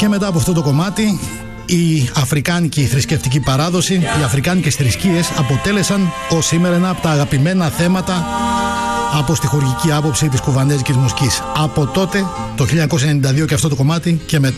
Και μετά από αυτό το κομμάτι, η αφρικάνικη θρησκευτική παράδοση, οι αφρικάνικες θρησκείες αποτέλεσαν ως σήμερα ένα από τα αγαπημένα θέματα από στιχουργική άποψη της κουβανέζικης μουσικής. Από τότε, το 1992 και αυτό το κομμάτι, και μετά